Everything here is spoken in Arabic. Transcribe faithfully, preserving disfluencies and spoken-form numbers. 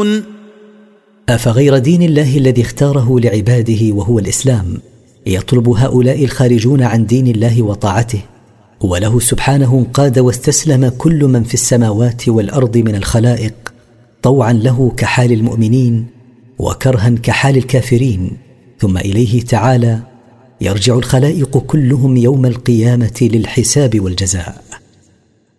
يعدلون أفغير دين الله الذي اختاره لعباده وهو الإسلام يطلب هؤلاء الخارجون عن دين الله وطاعته، وله سبحانه انقاد واستسلم كل من في السماوات والأرض من الخلائق، طوعا له كحال المؤمنين وكرها كحال الكافرين، ثم إليه تعالى يرجع الخلائق كلهم يوم القيامة للحساب والجزاء.